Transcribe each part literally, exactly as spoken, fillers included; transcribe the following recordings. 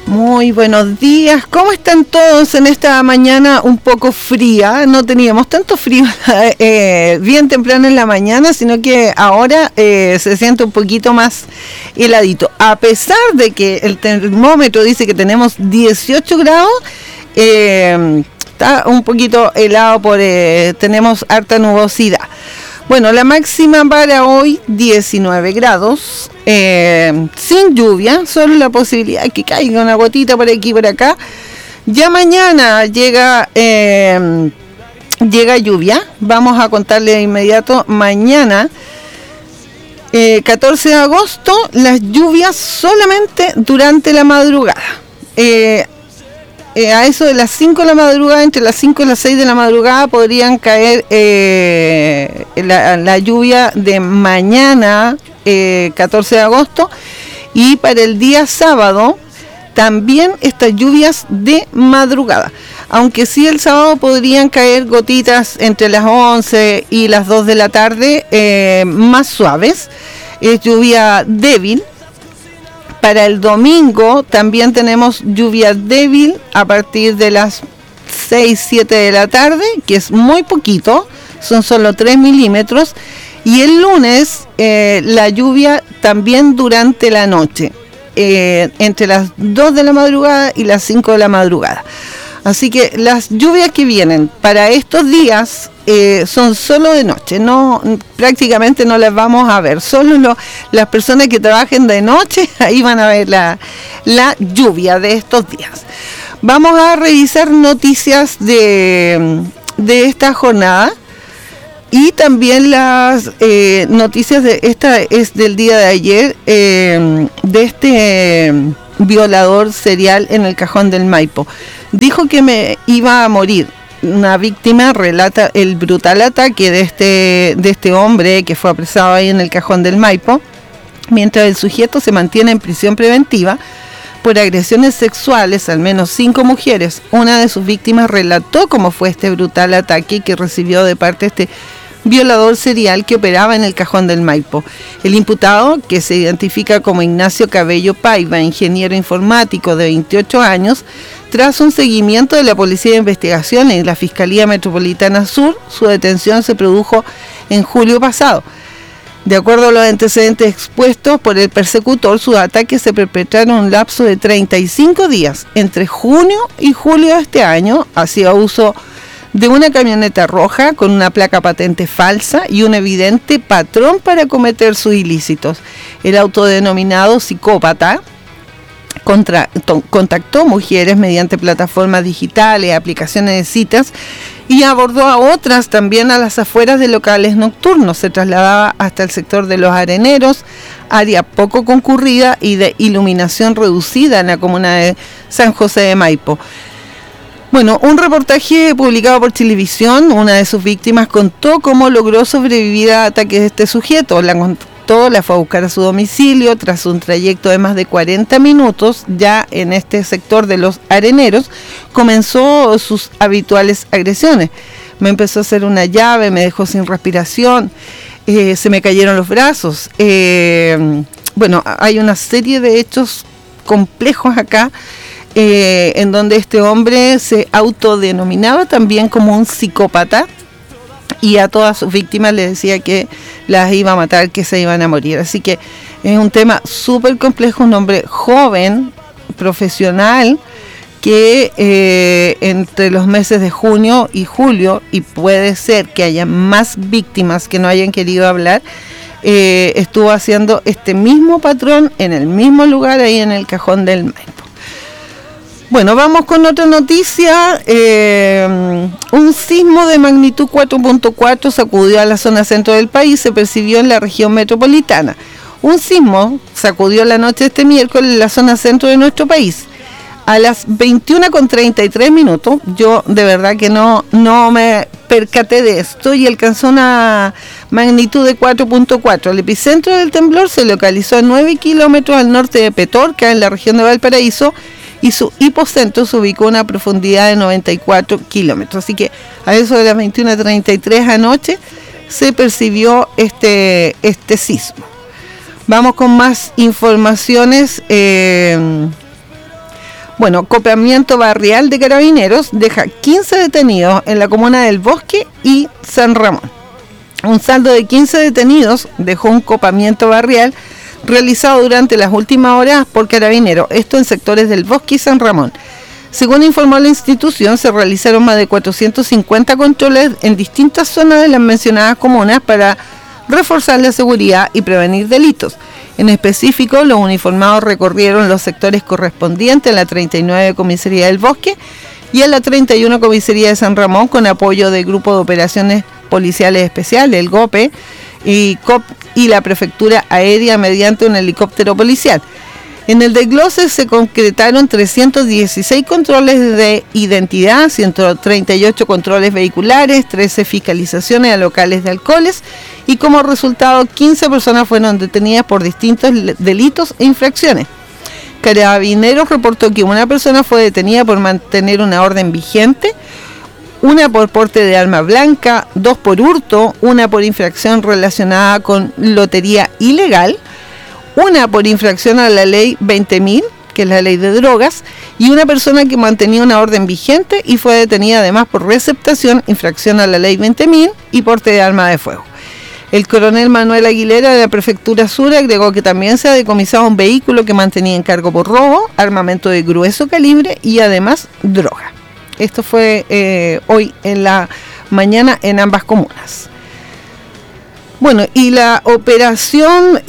Muy buenos días, ¿cómo están todos en esta mañana un poco fría? No teníamos tanto frío eh, bien temprano en la mañana, sino que ahora eh, se siente un poquito más heladito. A pesar de que el termómetro dice que tenemos dieciocho grados, eh, está un poquito helado, por eh, tenemos harta nubosidad. Bueno, la máxima para hoy, diecinueve grados, eh, sin lluvia, solo la posibilidad de que caiga una gotita por aquí y por acá. Ya mañana llega, eh, llega lluvia, vamos a contarle de inmediato. Mañana, eh, catorce de agosto, las lluvias solamente durante la madrugada. Eh, Eh, a eso de las cinco de la madrugada, entre las cinco y las seis de la madrugada, podrían caer eh, la, la lluvia de mañana, eh, catorce de agosto, y para el día sábado, también estas lluvias de madrugada. Aunque sí el sábado podrían caer gotitas entre las once y las dos de la tarde, eh, más suaves, es lluvia débil. Para el domingo también tenemos lluvia débil a partir de las seis, siete de la tarde, que es muy poquito, son solo tres milímetros. Y el lunes eh, la lluvia también durante la noche, eh, entre las dos de la madrugada y las cinco de la madrugada. Así que las lluvias que vienen para estos días eh, son solo de noche, no, prácticamente no las vamos a ver, solo lo, las personas que trabajen de noche, ahí van a ver la, la lluvia de estos días. Vamos a revisar noticias de, de esta jornada y también las eh, noticias de esta es del día de ayer, eh, de este eh, violador serial en el Cajón del Maipo. Dijo que me iba a morir. Una víctima relata el brutal ataque de este, de este hombre que fue apresado ahí en el Cajón del Maipo, mientras el sujeto se mantiene en prisión preventiva por agresiones sexuales, al menos cinco mujeres. Una de sus víctimas relató cómo fue este brutal ataque que recibió de parte de este violador serial que operaba en el Cajón del Maipo. El imputado, que se identifica como Ignacio Cabello Paiva, ingeniero informático de veintiocho años, tras un seguimiento de la Policía de Investigaciones y la Fiscalía Metropolitana Sur, su detención se produjo en julio pasado. De acuerdo a los antecedentes expuestos por el persecutor, sus ataques se perpetraron en un lapso de treinta y cinco días, entre junio y julio de este año. Hacía uso de una camioneta roja con una placa patente falsa y un evidente patrón para cometer sus ilícitos. El autodenominado psicópata contra, to, contactó mujeres mediante plataformas digitales, aplicaciones de citas, y abordó a otras también a las afueras de locales nocturnos. Se trasladaba hasta el sector de Los Areneros, área poco concurrida y de iluminación reducida en la comuna de San José de Maipo. Bueno, un reportaje publicado por Chilevisión, una de sus víctimas contó cómo logró sobrevivir a ataques de este sujeto. La contó, la fue a buscar a su domicilio tras un trayecto de más de cuarenta minutos. Ya en este sector de Los Areneros comenzó sus habituales agresiones. Me empezó a hacer una llave, me dejó sin respiración, eh, se me cayeron los brazos. Eh, bueno, hay una serie de hechos complejos acá, Eh, en donde este hombre se autodenominaba también como un psicópata y a todas sus víctimas le decía que las iba a matar, que se iban a morir. Así que es un tema súper complejo, un hombre joven, profesional, que eh, entre los meses de junio y julio, y puede ser que haya más víctimas que no hayan querido hablar, eh, estuvo haciendo este mismo patrón en el mismo lugar, ahí en el Cajón del Maipo. Bueno, vamos con otra noticia. Eh, un sismo de magnitud cuatro punto cuatro sacudió a la zona centro del país, se percibió en la región metropolitana. Un sismo sacudió la noche de este miércoles en la zona centro de nuestro país. A las veintiuna con treinta y tres minutos, yo de verdad que no, no me percaté de esto, y alcanzó una magnitud de cuatro punto cuatro. El epicentro del temblor se localizó a nueve kilómetros al norte de Petorca, en la región de Valparaíso, y su hipocentro se ubicó a una profundidad de noventa y cuatro kilómetros. Así que a eso de las veintiuna treinta y tres anoche se percibió este, este sismo. Vamos con más informaciones. Eh, Bueno, Copamiento Barrial de Carabineros deja quince detenidos en la comuna del Bosque y San Ramón. Un saldo de quince detenidos dejó un copamiento barrial realizado durante las últimas horas por Carabineros, esto en sectores del Bosque y San Ramón. Según informó la institución, se realizaron más de cuatrocientos cincuenta controles en distintas zonas de las mencionadas comunas para reforzar la seguridad y prevenir delitos. En específico, los uniformados recorrieron los sectores correspondientes a la treinta y nueve Comisaría del Bosque y a la treinta y uno Comisaría de San Ramón con apoyo del Grupo de Operaciones Policiales Especiales, el GOPE, y C O P y la Prefectura Aérea mediante un helicóptero policial. En el desglose se concretaron trescientos dieciséis controles de identidad, ciento treinta y ocho controles vehiculares, trece fiscalizaciones a locales de alcoholes y como resultado quince personas fueron detenidas por distintos delitos e infracciones. Carabineros reportó que una persona fue detenida por mantener una orden vigente, una por porte de arma blanca, dos por hurto, una por infracción relacionada con lotería ilegal, una por infracción a la ley veinte mil, que es la ley de drogas, y una persona que mantenía una orden vigente y fue detenida además por receptación, infracción a la ley veinte mil y porte de arma de fuego. El coronel Manuel Aguilera de la Prefectura Sur agregó que también se ha decomisado un vehículo que mantenía en cargo por robo, armamento de grueso calibre y además droga. Esto fue eh, hoy en la mañana en ambas comunas. Bueno, y la operación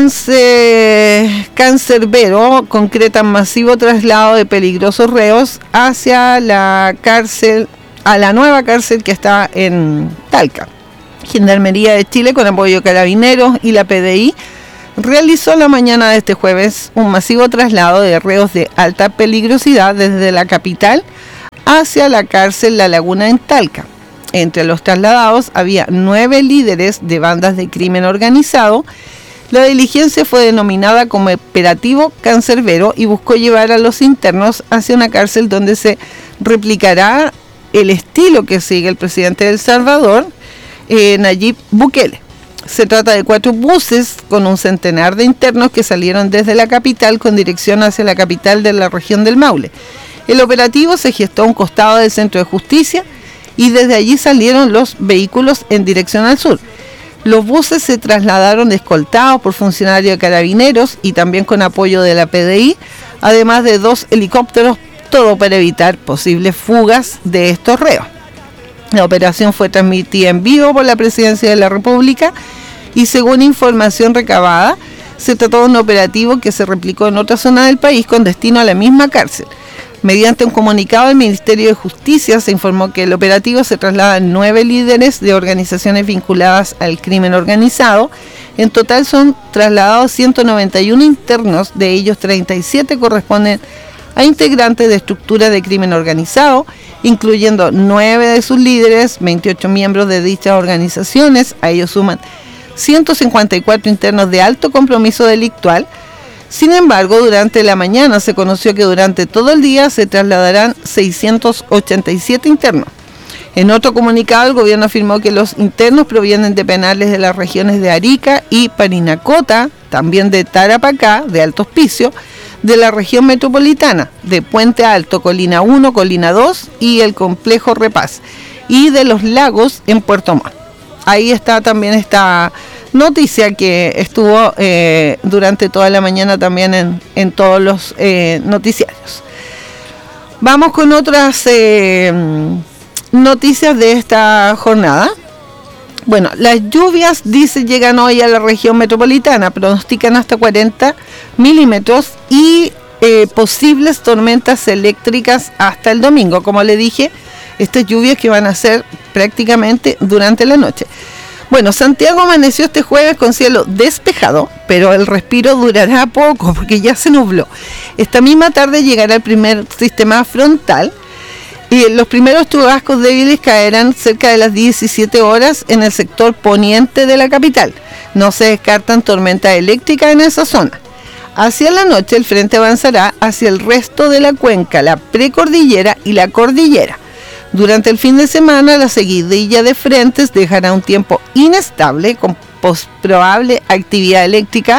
Cáncer, Cancerbero concreta masivo traslado de peligrosos reos hacia la cárcel, a la nueva cárcel que está en Talca. Gendarmería de Chile, con apoyo de Carabineros y la P D I, realizó la mañana de este jueves un masivo traslado de reos de alta peligrosidad desde la capital hacia la cárcel La Laguna en Talca. Entre los trasladados había nueve líderes de bandas de crimen organizado. La diligencia fue denominada como Operativo Cancerbero y buscó llevar a los internos hacia una cárcel donde se replicará el estilo que sigue el presidente de El Salvador, eh, Nayib Bukele. Se trata de cuatro buses con un centenar de internos que salieron desde la capital con dirección hacia la capital de la región del Maule. El operativo se gestó a un costado del Centro de Justicia y desde allí salieron los vehículos en dirección al sur. Los buses se trasladaron escoltados por funcionarios de Carabineros y también con apoyo de la P D I, además de dos helicópteros, todo para evitar posibles fugas de estos reos. La operación fue transmitida en vivo por la Presidencia de la República y según información recabada, se trató de un operativo que se replicó en otra zona del país con destino a la misma cárcel. Mediante un comunicado del Ministerio de Justicia se informó que el operativo se traslada a nueve líderes de organizaciones vinculadas al crimen organizado. En total son trasladados ciento noventa y uno internos, de ellos treinta y siete corresponden a integrantes de estructuras de crimen organizado, incluyendo nueve de sus líderes, veintiocho miembros de dichas organizaciones. A ellos suman ciento cincuenta y cuatro internos de alto compromiso delictual. Sin embargo, durante la mañana se conoció que durante todo el día se trasladarán seiscientos ochenta y siete internos. En otro comunicado, el gobierno afirmó que los internos provienen de penales de las regiones de Arica y Parinacota, también de Tarapacá, de Alto Hospicio, de la región metropolitana, de Puente Alto, Colina uno, Colina dos y el complejo Repaz, y de Los Lagos en Puerto Montt. Ahí está también esta noticia que estuvo eh, durante toda la mañana también en, en todos los eh, noticiarios. Vamos con otras eh, noticias de esta jornada. Bueno, las lluvias, dice, llegan hoy a la región metropolitana, pronostican hasta cuarenta milímetros y eh, posibles tormentas eléctricas hasta el domingo. Como le dije, estas lluvias que van a ser prácticamente durante la noche. Bueno, Santiago amaneció este jueves con cielo despejado, pero el respiro durará poco porque ya se nubló. Esta misma tarde llegará el primer sistema frontal y los primeros chubascos débiles caerán cerca de las diecisiete horas en el sector poniente de la capital. No se descartan tormentas eléctricas en esa zona. Hacia la noche el frente avanzará hacia el resto de la cuenca, la precordillera y la cordillera. Durante el fin de semana, la seguidilla de frentes dejará un tiempo inestable con probable actividad eléctrica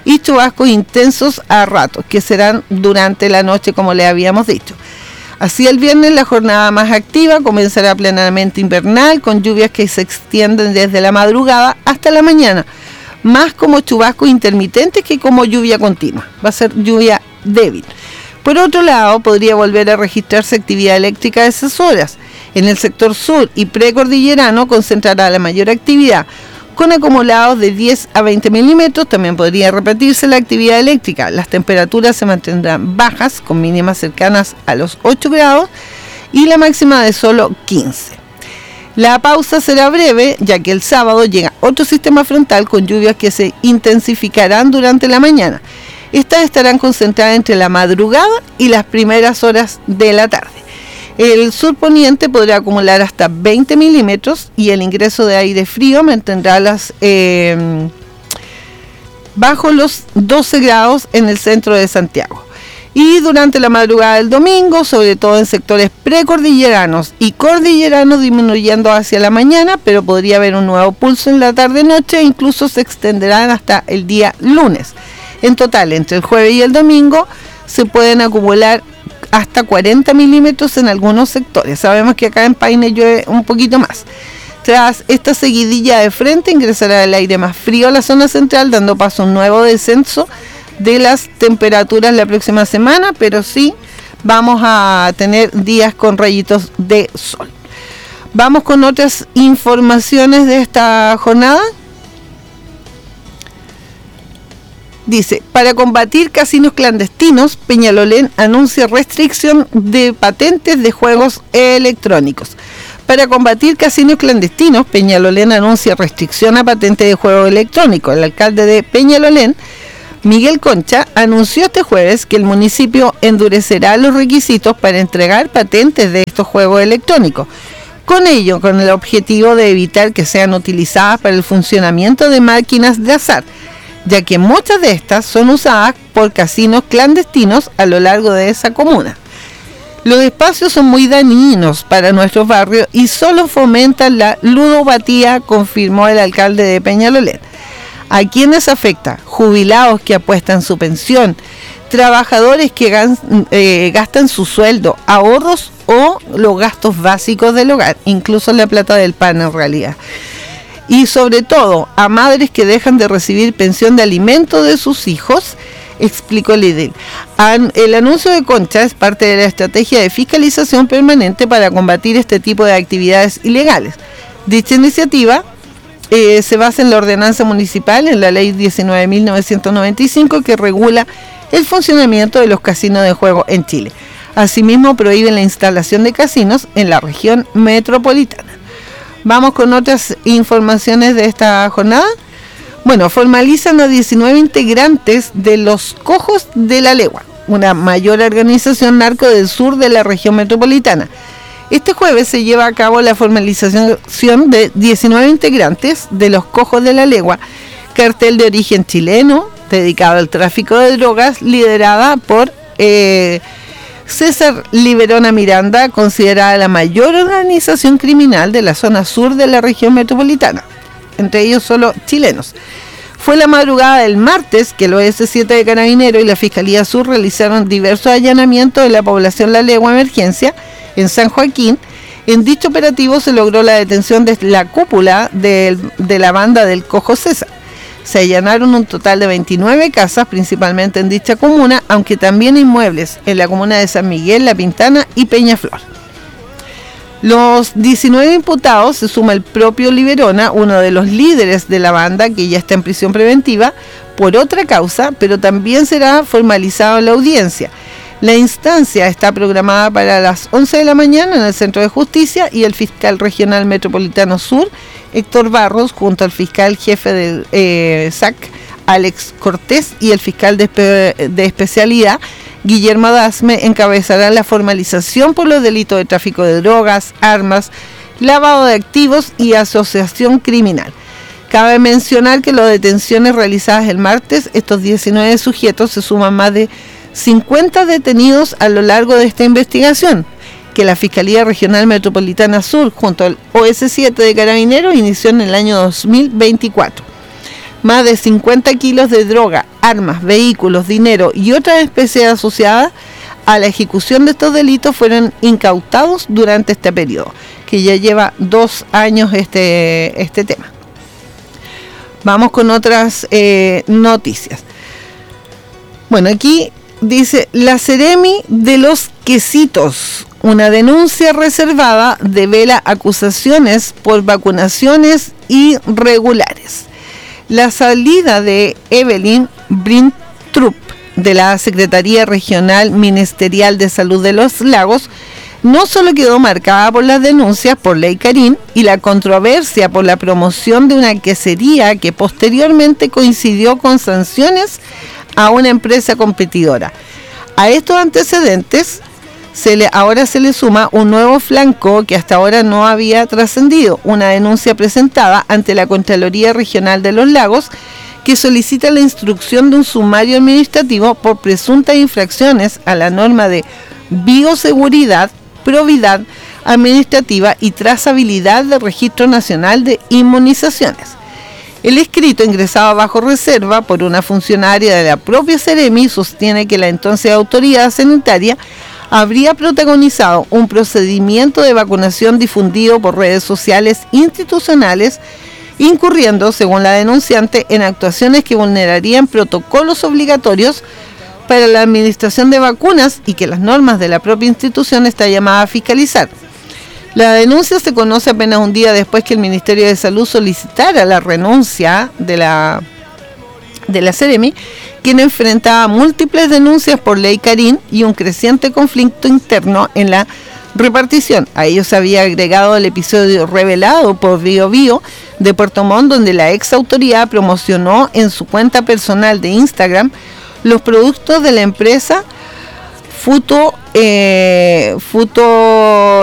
y chubascos intensos a ratos, que serán durante la noche, como le habíamos dicho. Así el viernes la jornada más activa comenzará plenamente invernal, con lluvias que se extienden desde la madrugada hasta la mañana, más como chubascos intermitentes que como lluvia continua. Va a ser lluvia débil. Por otro lado, podría volver a registrarse actividad eléctrica a esas horas. En el sector sur y precordillerano concentrará la mayor actividad, con acumulados de diez a veinte milímetros. También podría repetirse la actividad eléctrica. Las temperaturas se mantendrán bajas, con mínimas cercanas a los ocho grados y la máxima de solo quince. La pausa será breve, ya que el sábado llega otro sistema frontal con lluvias que se intensificarán durante la mañana. Estas estarán concentradas entre la madrugada y las primeras horas de la tarde. El surponiente podrá acumular hasta veinte milímetros y el ingreso de aire frío mantendrá las eh, bajo los doce grados en el centro de Santiago. Y durante la madrugada del domingo, sobre todo en sectores precordilleranos y cordilleranos, disminuyendo hacia la mañana, pero podría haber un nuevo pulso en la tarde-noche e incluso se extenderán hasta el día lunes. En total, entre el jueves y el domingo, se pueden acumular hasta cuarenta milímetros en algunos sectores. Sabemos que acá en Paine llueve un poquito más. Tras esta seguidilla de frente, ingresará el aire más frío a la zona central, dando paso a un nuevo descenso de las temperaturas la próxima semana, pero sí vamos a tener días con rayitos de sol. Vamos con otras informaciones de esta jornada. Dice, para combatir casinos clandestinos, Peñalolén anuncia restricción de patentes de juegos electrónicos. Para combatir casinos clandestinos, Peñalolén anuncia restricción a patentes de juegos electrónicos. El alcalde de Peñalolén, Miguel Concha, anunció este jueves que el municipio endurecerá los requisitos para entregar patentes de estos juegos electrónicos. Con ello, con el objetivo de evitar que sean utilizadas para el funcionamiento de máquinas de azar, ya que muchas de estas son usadas por casinos clandestinos a lo largo de esa comuna. Los espacios son muy dañinos para nuestros barrios y solo fomentan la ludopatía, confirmó el alcalde de Peñalolén. ¿A quiénes afecta? Jubilados que apuestan su pensión, trabajadores que gan, eh, gastan su sueldo, ahorros o los gastos básicos del hogar, incluso la plata del pan en realidad. Y sobre todo a madres que dejan de recibir pensión de alimento de sus hijos, explicó el edil. El anuncio de Concha es parte de la estrategia de fiscalización permanente para combatir este tipo de actividades ilegales. Dicha iniciativa eh, se basa en la ordenanza municipal, en la ley diecinueve mil novecientos noventa y cinco, que regula el funcionamiento de los casinos de juego en Chile. Asimismo, prohíbe la instalación de casinos en la región metropolitana. Vamos con otras informaciones de esta jornada. Bueno, formalizan a diecinueve integrantes de los Cojos de la Legua, una mayor organización narco del sur de la región metropolitana. Este jueves se lleva a cabo la formalización de diecinueve integrantes de los Cojos de la Legua, cartel de origen chileno dedicado al tráfico de drogas, liderada por eh, César Liberona Miranda, considerada la mayor organización criminal de la zona sur de la región metropolitana, entre ellos solo chilenos. Fue la madrugada del martes que el O S siete de Carabineros y la Fiscalía Sur realizaron diversos allanamientos de la población La Legua Emergencia en San Joaquín. En dicho operativo se logró la detención de la cúpula de, de la banda del Cojo César. Se allanaron un total de veintinueve casas, principalmente en dicha comuna, aunque también inmuebles en la comuna de San Miguel, La Pintana y Peñaflor. Los diecinueve imputados se suma el propio Liberona, uno de los líderes de la banda, que ya está en prisión preventiva por otra causa, pero también será formalizado en la audiencia. La instancia está programada para las once de la mañana en el Centro de Justicia y el fiscal regional metropolitano sur, Héctor Barros, junto al fiscal jefe del eh, S A C, Alex Cortés, y el fiscal de, espe- de especialidad, Guillermo Dasme, encabezarán la formalización por los delitos de tráfico de drogas, armas, lavado de activos y asociación criminal. Cabe mencionar que las detenciones realizadas el martes, estos diecinueve sujetos se suman más de cincuenta detenidos a lo largo de esta investigación, que la Fiscalía Regional Metropolitana Sur, junto al O S siete de Carabineros, inició en el año dos mil veinticuatro. más de cincuenta kilos de droga, armas, vehículos, dinero y otras especies asociadas a la ejecución de estos delitos fueron incautados durante este periodo, que ya lleva dos años este, este tema. Vamos con otras eh, noticias. Bueno, aquí dice, la Seremi de los Quesitos, una denuncia reservada devela acusaciones por vacunaciones irregulares. La salida de Evelyn Brintrup de la Secretaría Regional Ministerial de Salud de los Lagos no solo quedó marcada por las denuncias por Ley Karin y la controversia por la promoción de una quesería que posteriormente coincidió con sanciones a una empresa competidora. A estos antecedentes se le, ahora se le suma un nuevo flanco que hasta ahora no había trascendido, una denuncia presentada ante la Contraloría Regional de los Lagos que solicita la instrucción de un sumario administrativo por presuntas infracciones a la norma de bioseguridad, probidad administrativa y trazabilidad del Registro Nacional de Inmunizaciones. El escrito, ingresado bajo reserva por una funcionaria de la propia Seremi, sostiene que la entonces autoridad sanitaria habría protagonizado un procedimiento de vacunación difundido por redes sociales institucionales, incurriendo, según la denunciante, en actuaciones que vulnerarían protocolos obligatorios para la administración de vacunas y que las normas de la propia institución está llamada a fiscalizar. La denuncia se conoce apenas un día después que el Ministerio de Salud solicitara la renuncia de la, de la Seremi, quien enfrentaba múltiples denuncias por Ley Karin y un creciente conflicto interno en la repartición. A ello se había agregado el episodio revelado por Bio Bio de Puerto Montt, donde la ex autoridad promocionó en su cuenta personal de Instagram los productos de la empresa Futo, eh, Futo